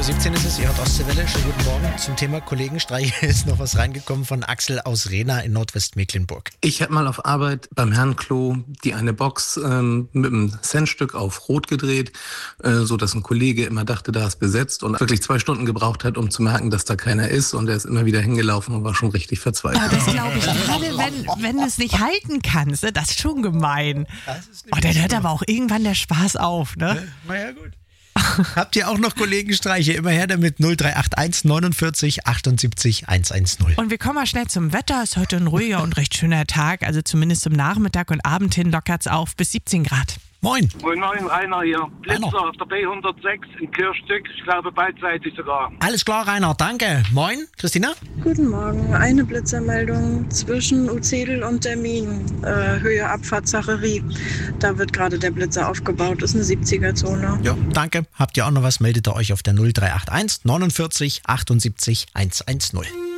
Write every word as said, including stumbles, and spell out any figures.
siebzehn ist es, ihr hört Ostseewelle. Schönen guten Morgen. Zum Thema Kollegenstreiche ist noch was reingekommen von Axel aus Rehna in Nordwestmecklenburg. Ich habe mal auf Arbeit beim Herrenklo die eine Box ähm, mit einem Centstück auf Rot gedreht, äh, so dass ein Kollege immer dachte, da ist besetzt und wirklich zwei Stunden gebraucht hat, um zu merken, dass da keiner ist. Und er ist immer wieder hingelaufen und war schon richtig verzweifelt. Oh, das glaube ich. Gerade wenn, wenn du es nicht halten kannst, ne? Das ist schon gemein. Das ist Oh, dann hört aber auch irgendwann der Spaß auf, ne? Na ja, gut. Habt ihr auch noch Kollegenstreiche? Immer her damit null drei acht eins neunundvierzig achtundsiebzig hundertzehn. Und wir kommen mal schnell zum Wetter. Ist heute ein ruhiger und recht schöner Tag. Also zumindest zum Nachmittag und Abend hin lockert's auf bis siebzehn Grad. Moin. Moin, moin, Rainer hier. Blitzer Rainer. auf der B hundertsechs in Kirchstück. Ich glaube beidseitig sogar. Alles klar, Rainer, danke. Moin, Christina? Guten Morgen. Eine Blitzermeldung zwischen Uzedel und Termin, äh, Höhe Abfahrt Zacherie. Da wird gerade der Blitzer aufgebaut. Ist eine siebziger-Zone. Ja, danke. Habt ihr auch noch was? Meldet ihr euch auf der null drei acht eins neunundvierzig achtundsiebzig hundertzehn.